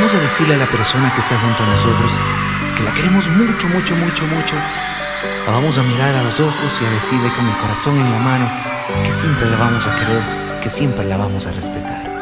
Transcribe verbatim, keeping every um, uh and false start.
vamos a decirle a la persona que está junto a nosotros que la queremos mucho, mucho, mucho, mucho. La vamos a mirar a los ojos y a decirle con el corazón en la mano que siempre la vamos a querer, que siempre la vamos a respetar.